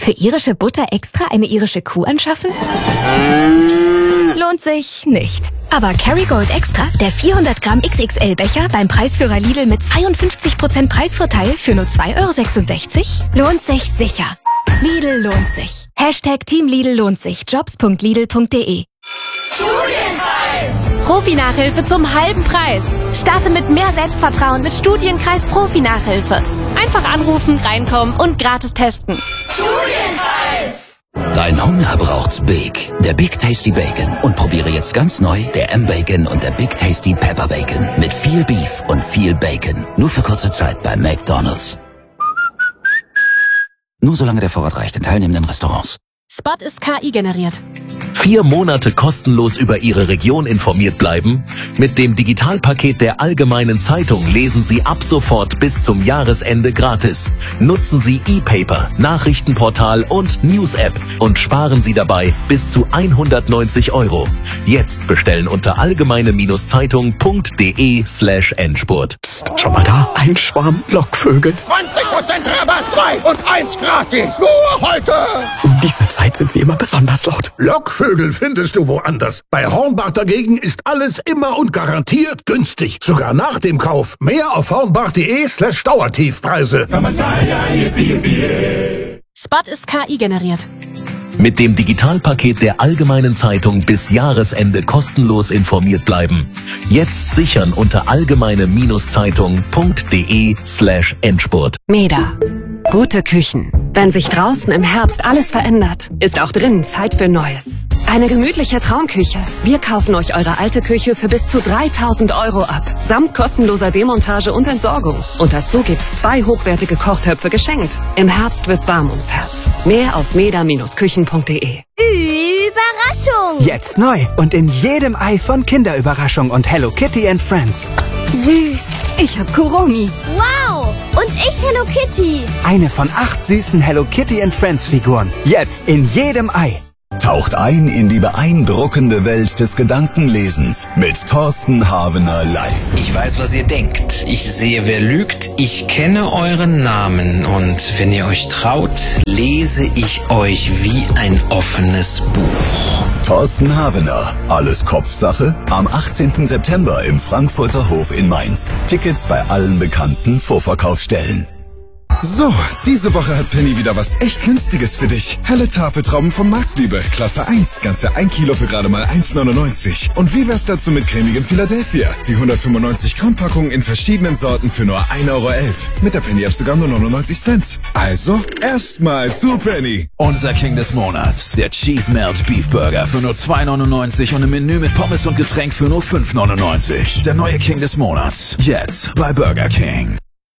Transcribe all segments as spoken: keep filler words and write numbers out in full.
Für irische Butter extra eine irische Kuh anschaffen? Lohnt sich nicht. Aber Kerrygold Extra, der vierhundert Gramm X X L-Becher beim Preisführer Lidl mit zweiundfünfzig Prozent Preisvorteil für nur zwei Euro sechsundsechzig, lohnt sich sicher. Lidl lohnt sich. Hashtag Team Lidl lohnt sich. Jobs punkt lidl punkt de. Studienkreis! Profi-Nachhilfe zum halben Preis. Starte mit mehr Selbstvertrauen mit Studienkreis Profi-Nachhilfe. Einfach anrufen, reinkommen und gratis testen. Studienkreis! Dein Hunger braucht's Big. Der Big Tasty Bacon. Und probiere jetzt ganz neu der M-Bacon und der Big Tasty Pepper Bacon. Mit viel Beef und viel Bacon. Nur für kurze Zeit bei McDonald's. Nur solange der Vorrat reicht in teilnehmenden Restaurants. Spot ist K I generiert. Vier Monate kostenlos über Ihre Region informiert bleiben? Mit dem Digitalpaket der Allgemeinen Zeitung lesen Sie ab sofort bis zum Jahresende gratis. Nutzen Sie E-Paper, Nachrichtenportal und News-App und sparen Sie dabei bis zu hundertneunzig Euro. Jetzt bestellen unter allgemeine-zeitung punkt de slash Endspurt. Psst, schon mal da? Ein Schwarm Lockvögel. zwanzig Prozent Rabatt, zwei und eins gratis. Nur heute. Um diese Zeit sind sie immer besonders laut. Lockvögel findest du woanders. Bei Hornbach dagegen ist alles immer und garantiert günstig. Sogar nach dem Kauf. Mehr auf hornbach.de slash Dauertiefpreise. Spot ist K I generiert. Mit dem Digitalpaket der Allgemeinen Zeitung bis Jahresende kostenlos informiert bleiben. Jetzt sichern unter allgemeine-zeitung punkt de slash Endspurt. Meda. Gute Küchen. Wenn sich draußen im Herbst alles verändert, ist auch drinnen Zeit für Neues. Eine gemütliche Traumküche. Wir kaufen euch eure alte Küche für bis zu dreitausend Euro ab. Samt kostenloser Demontage und Entsorgung. Und dazu gibt's zwei hochwertige Kochtöpfe geschenkt. Im Herbst wird's warm ums Herz. Mehr auf meda-küchen punkt de. Überraschung! Jetzt neu und in jedem Ei von Kinderüberraschung und Hello Kitty and Friends. Süß. Ich hab Kuromi. Wow! Und ich Hello Kitty. Eine von acht süßen Hello Kitty and Friends Figuren. Jetzt in jedem Ei. Taucht ein in die beeindruckende Welt des Gedankenlesens mit Thorsten Havener live. Ich weiß, was ihr denkt. Ich sehe, wer lügt. Ich kenne euren Namen. Und wenn ihr euch traut, lese ich euch wie ein offenes Buch. Thorsten Havener. Alles Kopfsache. Am achtzehnten September im Frankfurter Hof in Mainz. Tickets bei allen bekannten Vorverkaufsstellen. So, diese Woche hat Penny wieder was echt Günstiges für dich. Helle Tafeltrauben von Marktliebe, Klasse eins, ganze ein Kilo für gerade mal eins neunundneunzig. Und wie wär's dazu mit cremigem Philadelphia? Die hundertfünfundneunzig Gramm Packung in verschiedenen Sorten für nur ein Euro elf. Mit der Penny App sogar nur neunundneunzig Cent. Also, erstmal zu Penny. Unser King des Monats, der Cheese Melt Beef Burger für nur zwei neunundneunzig und ein Menü mit Pommes und Getränk für nur fünf neunundneunzig. Der neue King des Monats, jetzt bei Burger King.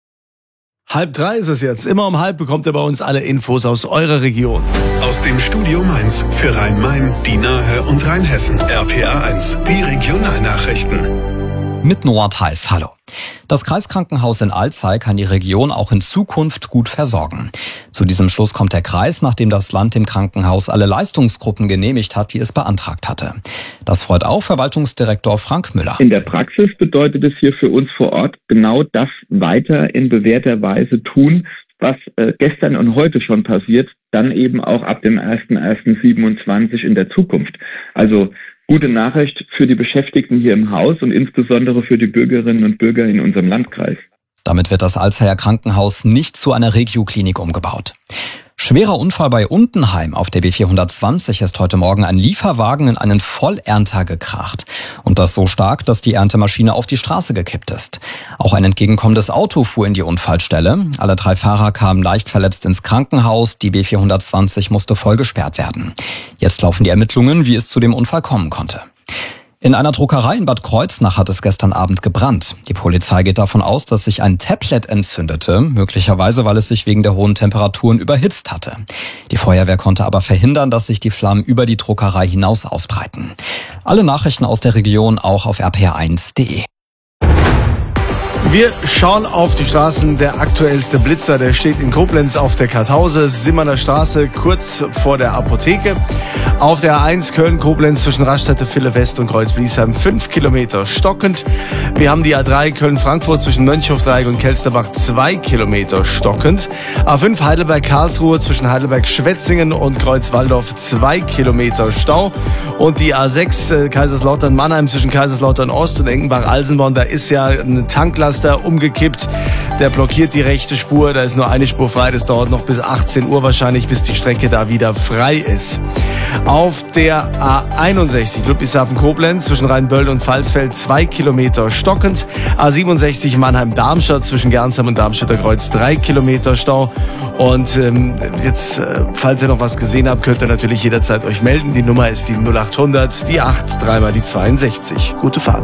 Halb drei ist es jetzt. Immer um halb bekommt ihr bei uns alle Infos aus eurer Region. Aus dem Studio Mainz für Rhein-Main, die Nahe und Rheinhessen. R P A eins, die Regionalnachrichten. Mit Noah Theis, hallo. Das Kreiskrankenhaus in Alzey kann die Region auch in Zukunft gut versorgen. Zu diesem Schluss kommt der Kreis, nachdem das Land dem Krankenhaus alle Leistungsgruppen genehmigt hat, die es beantragt hatte. Das freut auch Verwaltungsdirektor Frank Müller. In der Praxis bedeutet es hier für uns vor Ort genau das weiter in bewährter Weise tun, was äh, gestern und heute schon passiert, dann eben auch ab dem ersten ersten siebenundzwanzig in der Zukunft. Also gute Nachricht für die Beschäftigten hier im Haus und insbesondere für die Bürgerinnen und Bürger in unserem Landkreis. Damit wird das Alzeyer Krankenhaus nicht zu einer Regio-Klinik umgebaut. Schwerer Unfall bei Untenheim. Auf der B vierhundertzwanzig ist heute Morgen ein Lieferwagen in einen Vollernter gekracht. Und das so stark, dass die Erntemaschine auf die Straße gekippt ist. Auch ein entgegenkommendes Auto fuhr in die Unfallstelle. Alle drei Fahrer kamen leicht verletzt ins Krankenhaus. Die B vierhundertzwanzig musste voll gesperrt werden. Jetzt laufen die Ermittlungen, wie es zu dem Unfall kommen konnte. In einer Druckerei in Bad Kreuznach hat es gestern Abend gebrannt. Die Polizei geht davon aus, dass sich ein Tablet entzündete, möglicherweise weil es sich wegen der hohen Temperaturen überhitzt hatte. Die Feuerwehr konnte aber verhindern, dass sich die Flammen über die Druckerei hinaus ausbreiten. Alle Nachrichten aus der Region auch auf r p r eins punkt de. Wir schauen auf die Straßen. Der aktuellste Blitzer, der steht in Koblenz auf der Kartause, Simmerner Straße, kurz vor der Apotheke. Auf der A eins Köln-Koblenz zwischen Raststätte, Ville West und Kreuz-Bliesheim fünf Kilometer stockend. Wir haben die A drei Köln-Frankfurt zwischen Mönchhofdreieck und Kelsterbach zwei Kilometer stockend. A fünf Heidelberg-Karlsruhe zwischen Heidelberg-Schwetzingen und Kreuz-Walldorf zwei Kilometer Stau. Und die A sechs äh, Kaiserslautern-Mannheim zwischen Kaiserslautern-Ost und Enkenbach-Alsenborn, da ist ja eine Tanklast umgekippt. Der blockiert die rechte Spur. Da ist nur eine Spur frei. Das dauert noch bis achtzehn Uhr wahrscheinlich, bis die Strecke da wieder frei ist. Auf der A einundsechzig Ludwigshafen-Koblenz zwischen Rheinböll und Pfalzfeld zwei Kilometer stockend. A siebenundsechzig Mannheim-Darmstadt zwischen Gernsheim und Darmstädter Kreuz drei Kilometer Stau. Und ähm, jetzt, äh, falls ihr noch was gesehen habt, könnt ihr natürlich jederzeit euch melden. Die Nummer ist die null acht hundert, die acht, dreimal die zweiundsechzig. Gute Fahrt.